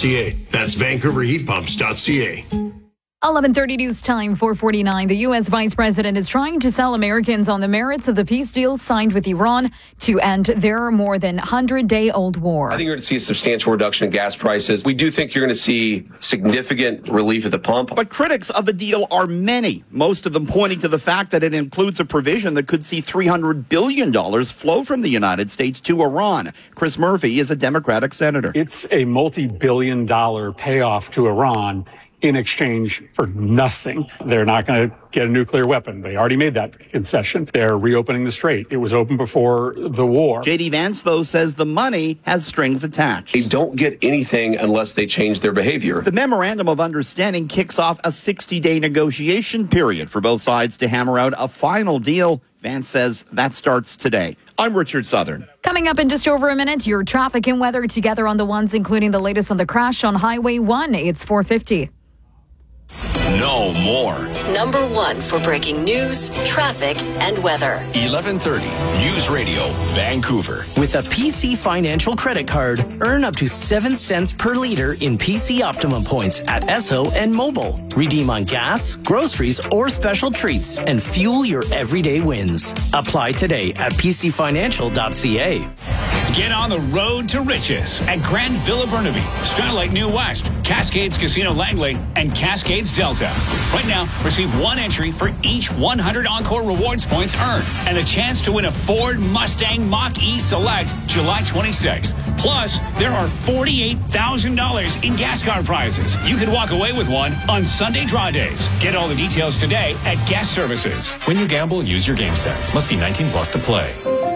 VancouverHeatPumps.ca. That's VancouverHeatPumps.ca. 11:30 news time, 4:49. The U.S. Vice President is trying to sell Americans on the merits of the peace deal signed with Iran to end their more than 100-day-old war. I think you're going to see a substantial reduction in gas prices. We do think you're going to see significant relief at the pump. But critics of the deal are many, most of them pointing to the fact that it includes a provision that could see $300 billion flow from the United States to Iran. Chris Murphy is a Democratic senator. It's a multi-billion-dollar payoff to Iran in exchange for nothing. They're not going to get a nuclear weapon. They already made that concession. They're reopening the strait. It was open before the war. J.D. Vance, though, says the money has strings attached. They don't get anything unless they change their behavior. The Memorandum of Understanding kicks off a 60-day negotiation period for both sides to hammer out a final deal. Vance says that starts today. I'm Richard Southern. Coming up in just over a minute, your traffic and weather together on the ones, including the latest on the crash on Highway 1. It's 4:50. No more. Number one for breaking news, traffic, and weather. 1130 News Radio, Vancouver. With a PC Financial credit card, earn up to 7 cents per liter in PC Optimum points at Esso and Mobile. Redeem on gas, groceries, or special treats and fuel your everyday wins. Apply today at pcfinancial.ca. Get on the road to riches at Grand Villa Burnaby, Starlight New West, Cascades Casino Langley, and Cascades Delta. Right now, receive one entry for each 100 Encore Rewards points earned and a chance to win a Ford Mustang Mach-E Select July 26th. Plus, there are $48,000 in gas card prizes. You could walk away with one on Sunday draw days. Get all the details today at Gas Services. When you gamble, use your game sense. Must be 19 plus to play.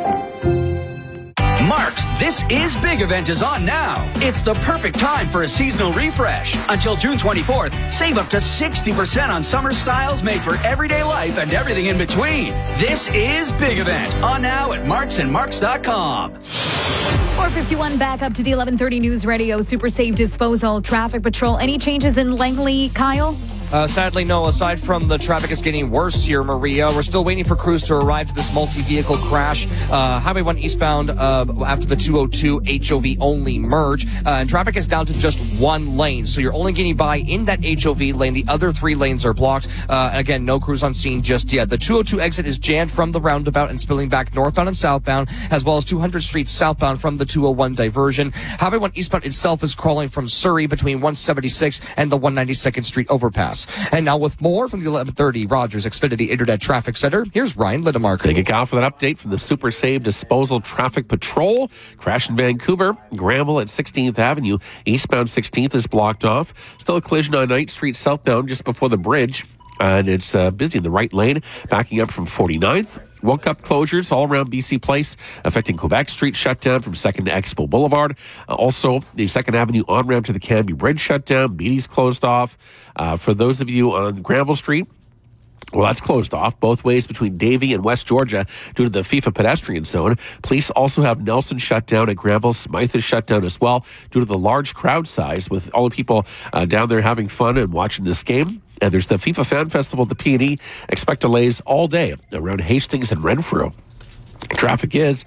Mark's This Is Big event is on now. It's the perfect time for a seasonal refresh. Until June 24th, save up to 60% on summer styles made for everyday life and everything in between. This Is Big event on now at marksandmarks.com. 4:51, back up to the 11:30 News Radio Super Safe Disposal Traffic Patrol. Any changes in Langley, Kyle? Sadly, no. Aside from the traffic is getting worse here, Maria. We're still waiting for crews to arrive to this multi-vehicle crash. Highway 1 eastbound after the 202 HOV only merge. And traffic is down to just one lane. So you're only getting by in that HOV lane. The other 3 lanes are blocked. Again, no crews on scene just yet. The 202 exit is jammed from the roundabout and spilling back northbound and southbound, as well as 200 Street southbound from the 201 diversion. Highway 1 eastbound itself is crawling from Surrey between 176 and the 192nd Street overpass. And now with more from the 1130 Rogers Xfinity Internet Traffic Center, here's Ryan Lidemark. Thank you, Kyle, for that update from the Super Save Disposal Traffic Patrol. Crash in Vancouver, Granville at 16th Avenue. Eastbound 16th is blocked off. Still a collision on Knight Street southbound just before the bridge. And it's busy in the right lane, backing up from 49th. World Cup closures all around BC Place, affecting Quebec Street shutdown from 2nd to Expo Boulevard. Also, the 2nd Avenue on-ramp to the Canby Bridge shutdown. Beatty's closed off. For those of you on Granville Street, well, that's closed off both ways between Davie and West Georgia due to the FIFA pedestrian zone. Police also have Nelson shut down at Granville. Smythe is shut down as well due to the large crowd size with all the people down there having fun and watching this game. And there's the FIFA Fan Festival at the P&E. Expect delays all day around Hastings and Renfrew. Traffic is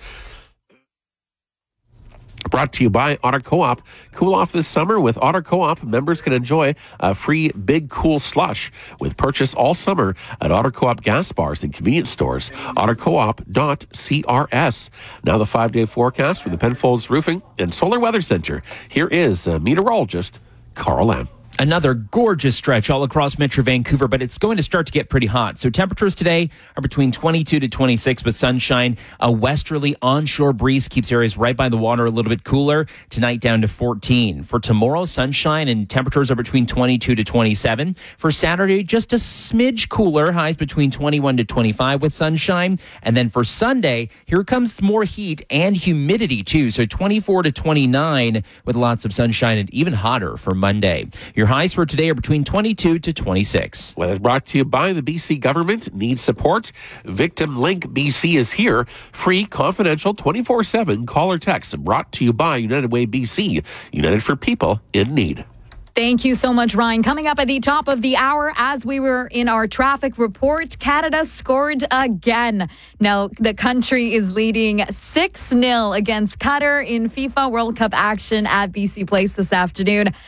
brought to you by Otter Co-op. Cool off this summer with Otter Co-op. Members can enjoy a free Big Cool Slush with purchase all summer at Otter Co-op gas bars and convenience stores. OtterCoop.crs. Now the 5-day forecast for the Penfolds Roofing and Solar Weather Center. Here is meteorologist Carl Lamb. Another gorgeous stretch all across Metro Vancouver, but it's going to start to get pretty hot. So temperatures today are between 22 to 26 with sunshine. A westerly onshore breeze keeps areas right by the water a little bit cooler. Tonight down to 14. For tomorrow, sunshine and temperatures are between 22 to 27. For Saturday, just a smidge cooler, highs between 21 to 25 with sunshine. And then for Sunday, here comes more heat and humidity too. So 24 to 29 with lots of sunshine and even hotter for Monday. Your highs for today are between 22 to 26. Well, it's brought to you by the BC government. Need support? Victim Link BC is here. Free, confidential, 24/7 call or text. Brought to you by United Way BC. United for people in need. Thank you so much, Ryan. Coming up at the top of the hour, as we were in our traffic report, Canada scored again. Now, the country is leading 6-0 against Qatar in FIFA World Cup action at BC Place this afternoon.